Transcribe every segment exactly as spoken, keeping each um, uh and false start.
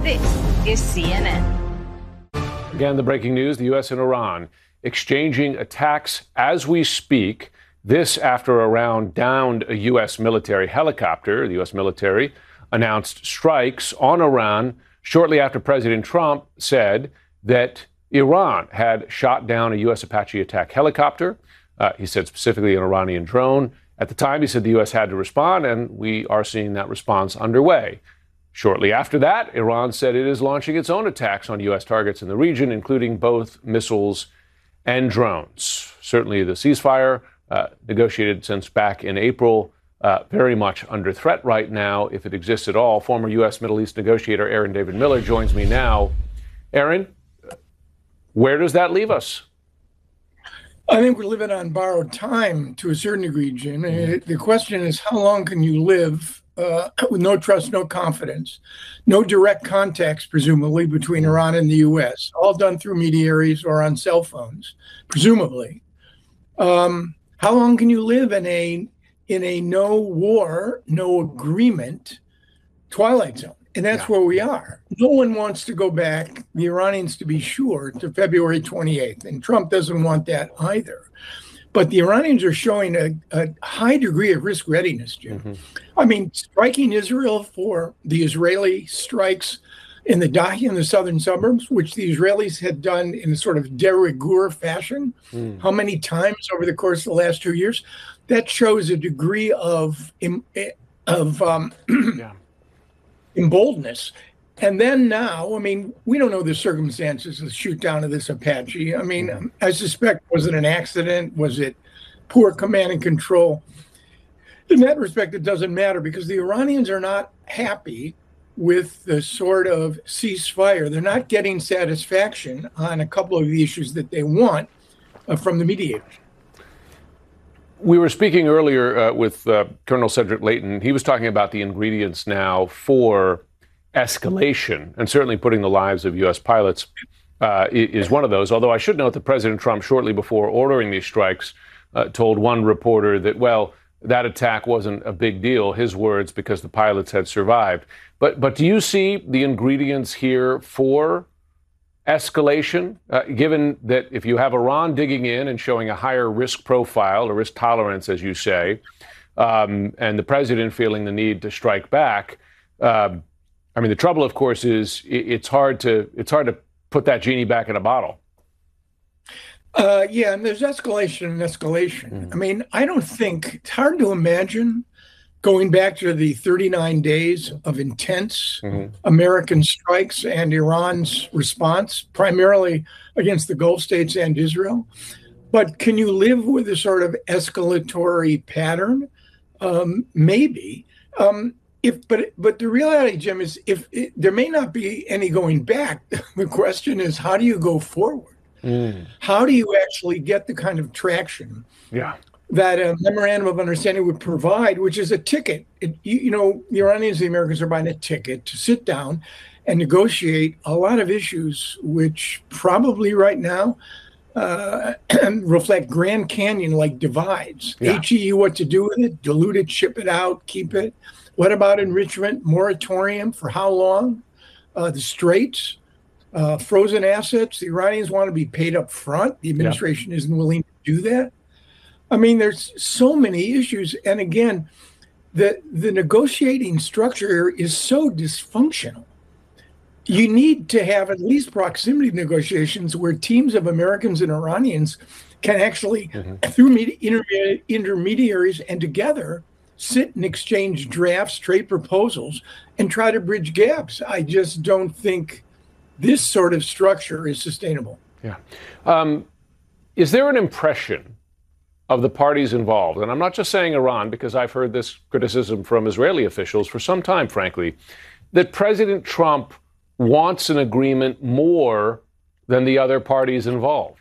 This is C N N. Again, the breaking news, the U S and Iran exchanging attacks as we speak. This after Iran downed a U S military helicopter. The U S military announced strikes on Iran shortly after President Trump said that Iran had shot down a U S Apache attack helicopter. Uh, he said specifically an Iranian drone. At the time, he said the U S had to respond, and we are seeing that response underway. Shortly after that, Iran said it is launching its own attacks on U S targets in the region, including both missiles and drones. Certainly the ceasefire uh, negotiated since back in April, uh, very much under threat right now, if it exists at all. Former U S Middle East negotiator Aaron David Miller joins me now. Aaron, where does that leave us? I think we're living on borrowed time to a certain degree, Jim. And the question is, how long can you live uh, with no trust, no confidence, no direct contacts, presumably, between Iran and the U S, all done through intermediaries or on cell phones, presumably. Um, how long can you live in a in a no war, no agreement twilight zone? And that's yeah. where we are. No one wants to go back, the Iranians to be sure, to February twenty-eighth. And Trump doesn't want that either. But the Iranians are showing a, a high degree of risk readiness, Jim. Mm-hmm. I mean, striking Israel for the Israeli strikes in the Dahi in the southern suburbs, which the Israelis had done in a sort of de rigueur fashion, mm. how many times over the course of the last two years? That shows a degree of, of um, yeah. boldness. And then now, I mean, we don't know the circumstances of the shoot down of this Apache. I mean, mm-hmm. I suspect, was it an accident? Was it poor command and control? In that respect, it doesn't matter because the Iranians are not happy with the sort of ceasefire. They're not getting satisfaction on a couple of the issues that they want uh, from the mediators. We were speaking earlier uh, with uh, Colonel Cedric Leighton. He was talking about the ingredients now for escalation, and certainly putting the lives of U S pilots uh, is one of those. Although I should note that President Trump, shortly before ordering these strikes, uh, told one reporter that, well, that attack wasn't a big deal, his words, because the pilots had survived. But but do you see the ingredients here for escalation, uh, given that if you have Iran digging in and showing a higher risk profile, or risk tolerance, as you say, um, and the president feeling the need to strike back? Uh, I mean, the trouble, of course, is it's hard to it's hard to put that genie back in a bottle. Uh, yeah, and there's escalation and escalation. Mm. I mean, I don't think it's hard to imagine going back to the thirty-nine days of intense mm-hmm. American strikes and Iran's response, primarily against the Gulf states and Israel. But can you live with a sort of escalatory pattern? Um, maybe. Um, If, but but the reality, Jim, is if it, there may not be any going back, the question is, how do you go forward? Mm. How do you actually get the kind of traction yeah. that a memorandum of understanding would provide, which is a ticket? It, you, you know, the Iranians and the Americans are buying a ticket to sit down and negotiate a lot of issues, which probably right now uh, reflect Grand Canyon-like divides. Yeah. H E U, what to do with it, dilute it, ship it out, keep it. What about enrichment, moratorium, for how long? Uh, the straits, uh, frozen assets. The Iranians want to be paid up front. The administration yeah. isn't willing to do that. I mean, there's so many issues. And again, the, the negotiating structure is so dysfunctional. You need to have at least proximity negotiations where teams of Americans and Iranians can actually, mm-hmm. through intermedi- intermediaries and together, sit and exchange drafts, trade proposals, and try to bridge gaps. I just don't think this sort of structure is sustainable. Yeah. Um, is there an impression of the parties involved, and I'm not just saying Iran, because I've heard this criticism from Israeli officials for some time, frankly, that President Trump wants an agreement more than the other parties involved?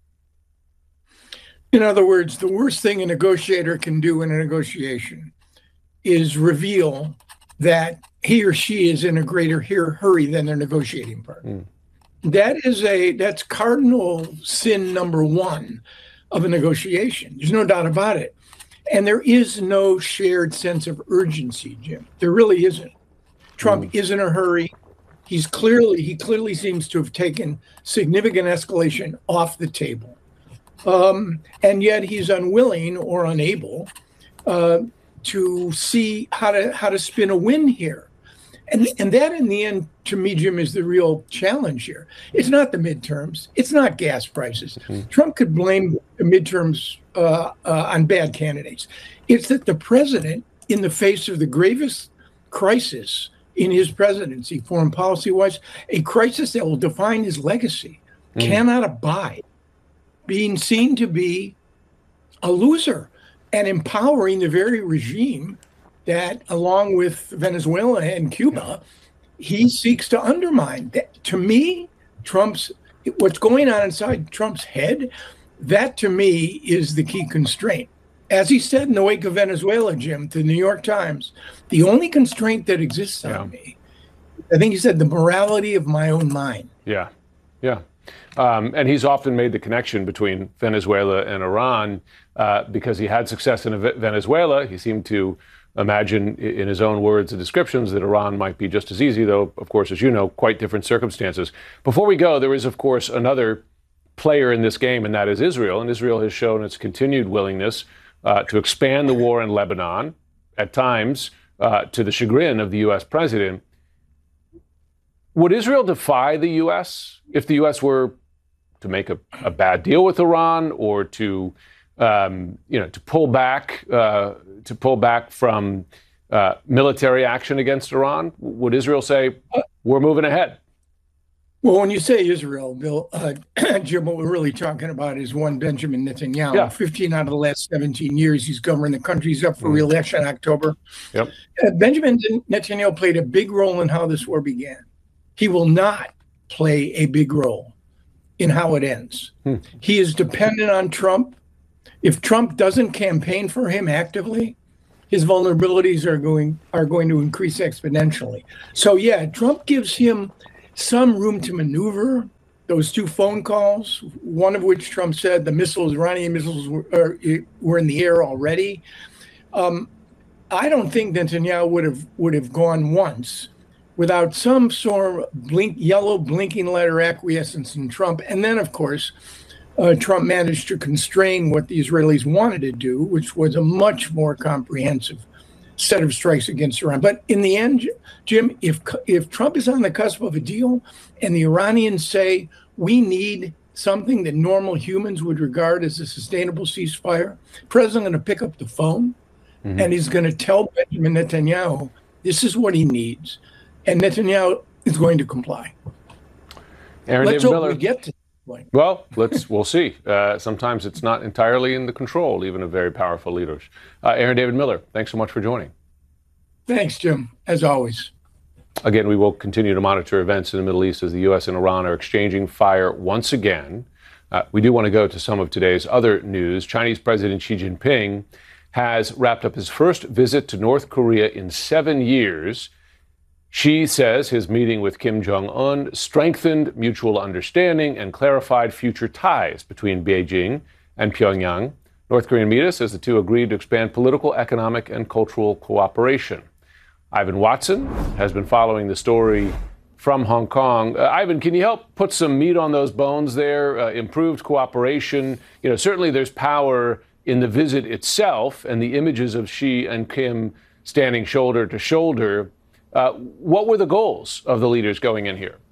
In other words, the worst thing a negotiator can do in a negotiation is reveal that he or she is in a greater hurry than their negotiating partner. Mm. That is a that's cardinal sin number one of a negotiation. There's no doubt about it. And there is no shared sense of urgency, Jim. There really isn't. Trump mm. is in a hurry. He's clearly he clearly seems to have taken significant escalation off the table, um, and yet he's unwilling or unable uh, to see how to how to spin a win here. And, and that, in the end, to me, Jim, is the real challenge here. It's not the midterms. It's not gas prices. Mm-hmm. Trump could blame the midterms uh, uh, on bad candidates. It's that the president, in the face of the gravest crisis in his presidency, foreign policy-wise, a crisis that will define his legacy, mm-hmm. cannot abide being seen to be a loser and empowering the very regime that, along with Venezuela and Cuba, he seeks to undermine. That, to me, Trump's what's going on inside Trump's head, that to me is the key constraint. As he said in the wake of Venezuela, Jim, to the New York Times, the only constraint that exists on yeah. me, I think he said, the morality of my own mind. Yeah, yeah. Um, and he's often made the connection between Venezuela and Iran uh, because he had success in Venezuela. He seemed to imagine, in his own words and descriptions, that Iran might be just as easy, though, of course, as you know, quite different circumstances. Before we go, there is, of course, another player in this game, and that is Israel. And Israel has shown its continued willingness uh, to expand the war in Lebanon, at times uh, to the chagrin of the U S president. Would Israel defy the U S if the U S were to make a, a bad deal with Iran, or to Um, you know, to pull back, uh, to pull back from uh, military action against Iran? Would Israel say, we're moving ahead? Well, when you say Israel, Bill, uh, Jim, what we're really talking about is one Benjamin Netanyahu. Yeah. fifteen out of the last seventeen years, he's governed the country. He's up for mm. re-election in October. Yep. Uh, Benjamin Netanyahu played a big role in how this war began. He will not play a big role in how it ends. Hmm. He is dependent on Trump. If Trump doesn't campaign for him actively, his vulnerabilities are going are going to increase exponentially. So, yeah, Trump gives him some room to maneuver. Those two phone calls, one of which Trump said the missiles, Iranian missiles, were, are, were in the air already. Um, I don't think Netanyahu would have would have gone once without some sort of blink, yellow blinking letter acquiescence in Trump. And then, of course, Uh, Trump managed to constrain what the Israelis wanted to do, which was a much more comprehensive set of strikes against Iran. But in the end, Jim, if if Trump is on the cusp of a deal and the Iranians say we need something that normal humans would regard as a sustainable ceasefire, the president's going to pick up the phone mm-hmm. and he's going to tell Benjamin Netanyahu this is what he needs, and Netanyahu is going to comply. Aaron Let's David hope Miller. we get to. Well, let's we'll see. Uh, sometimes it's not entirely in the control, even of very powerful leaders. Uh, Aaron David Miller, thanks so much for joining. Thanks, Jim, as always. Again, we will continue to monitor events in the Middle East as the U S and Iran are exchanging fire once again. Uh, we do want to go to some of today's other news. Chinese President Xi Jinping has wrapped up his first visit to North Korea in seven years. Xi says his meeting with Kim Jong-un strengthened mutual understanding and clarified future ties between Beijing and Pyongyang. North Korean media says the two agreed to expand political, economic, and cultural cooperation. Ivan Watson has been following the story from Hong Kong. Uh, Ivan, can you help put some meat on those bones there? Uh, improved cooperation. You know, certainly there's power in the visit itself and the images of Xi and Kim standing shoulder to shoulder. Uh, what were the goals of the leaders going in here?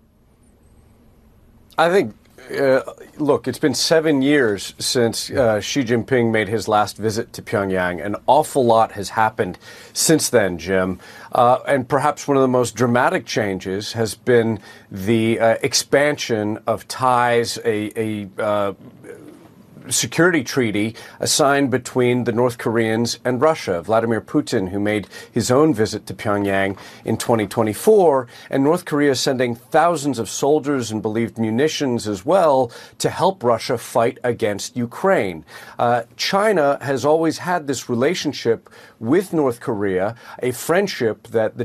I think, uh, look, it's been seven years since uh, Xi Jinping made his last visit to Pyongyang. An awful lot has happened since then, Jim. Uh, and perhaps one of the most dramatic changes has been the uh, expansion of ties, a, a uh, security treaty signed between the North Koreans and Russia. Vladimir Putin, who made his own visit to Pyongyang in twenty twenty-four, and North Korea sending thousands of soldiers and believed munitions as well to help Russia fight against Ukraine. Uh, China has always had this relationship with North Korea, a friendship that the two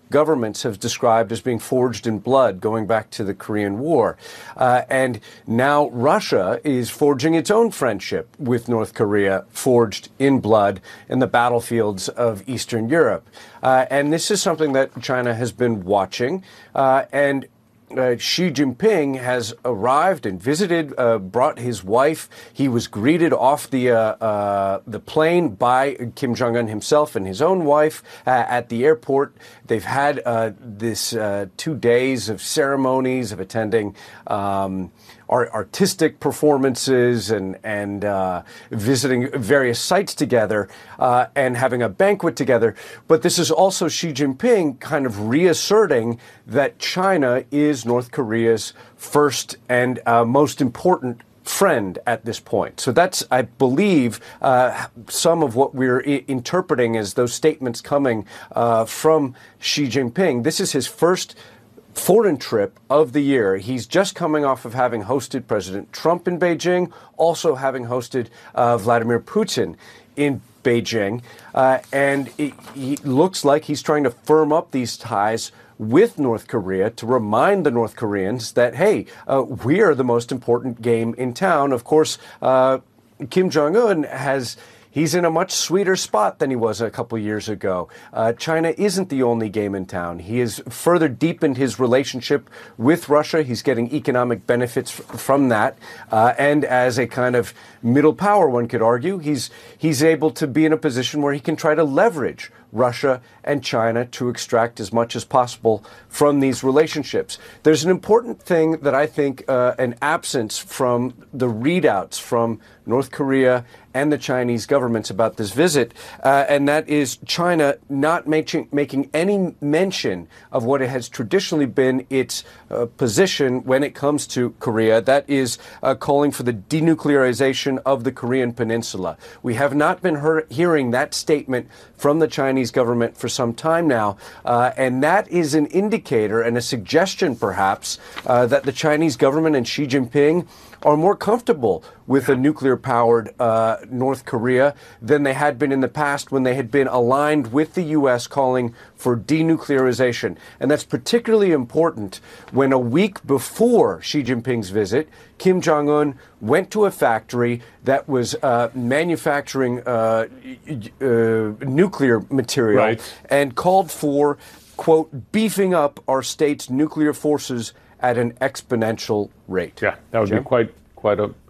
governments have described as being forged in blood going back to the Korean War. Uh, and now Russia is forging its own friendship with North Korea, forged in blood in the battlefields of Eastern Europe. Uh, and this is something that China has been watching. Uh, and Uh, Xi Jinping has arrived and visited, uh, brought his wife. He was greeted off the uh, uh, the plane by Kim Jong-un himself and his own wife uh, at the airport. They've had uh, this uh, two days of ceremonies, of attending um, art- artistic performances and and uh, visiting various sites together uh, and having a banquet together. But this is also Xi Jinping kind of reasserting that China is North Korea's first and uh, most important friend at this point. So that's, I believe, uh, some of what we're I- interpreting as those statements coming uh, from Xi Jinping. This is his first foreign trip of the year. He's just coming off of having hosted President Trump in Beijing, also having hosted uh, Vladimir Putin in Beijing. Uh, and it, it looks like he's trying to firm up these ties with North Korea to remind the North Koreans that, hey, uh, we are the most important game in town. Of course, uh, Kim Jong-un has... He's in a much sweeter spot than he was a couple years ago. Uh, China isn't the only game in town. He has further deepened his relationship with Russia. He's getting economic benefits f- from that. Uh, and as a kind of middle power, one could argue, he's he's able to be in a position where he can try to leverage Russia and China to extract as much as possible from these relationships. There's an important thing that I think uh, an absence from the readouts from North Korea and the Chinese governments about this visit, uh, and that is China not making, making any mention of what it has traditionally been its uh, position when it comes to Korea. That is uh, calling for the denuclearization of the Korean Peninsula. We have not been hear- hearing that statement from the Chinese government for some time now, uh, and that is an indicator and a suggestion, perhaps, uh, that the Chinese government and Xi Jinping are more comfortable with a nuclear-powered uh, North Korea than they had been in the past when they had been aligned with the U S calling for denuclearization. And that's particularly important when a week before Xi Jinping's visit, Kim Jong-un went to a factory that was uh, manufacturing uh, uh, nuclear material right. and called for, quote, beefing up our state's nuclear forces at an exponential rate. Yeah, that would Jim? be quite quite a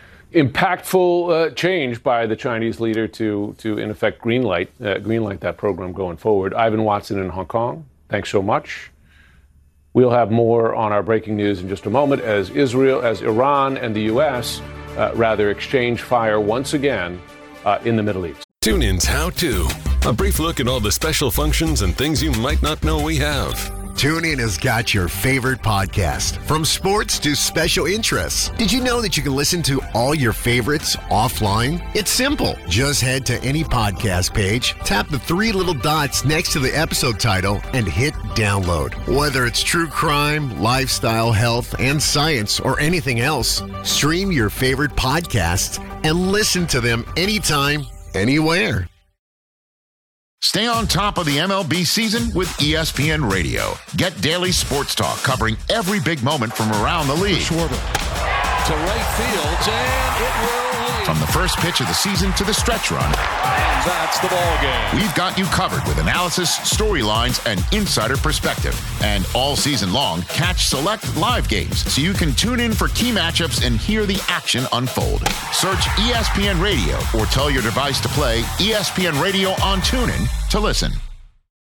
impactful uh, change by the Chinese leader to to in effect greenlight uh, greenlight that program going forward. Ivan Watson in Hong Kong, thanks so much. We'll have more on our breaking news in just a moment as Israel, as Iran and the U S uh, rather exchange fire once again uh, in the Middle East. TuneIn's How To, a brief look at all the special functions and things you might not know we have. TuneIn has got your favorite podcast, from sports to special interests. Did you know that you can listen to all your favorites offline? It's simple. Just head to any podcast page, tap the three little dots next to the episode title, and hit download. Whether it's true crime, lifestyle, health, and science, or anything else, stream your favorite podcasts and listen to them anytime, anywhere. Stay on top of the M L B season with E S P N Radio. Get daily sports talk covering every big moment from around the league. Schwarber to right field, and it will lead. From the first pitch of the season to the stretch run. And that's the ball game. We've got you covered with analysis, storylines, and insider perspective. And all season long, catch select live games so you can tune in for key matchups and hear the action unfold. Search E S P N Radio or tell your device to play E S P N Radio on TuneIn to listen.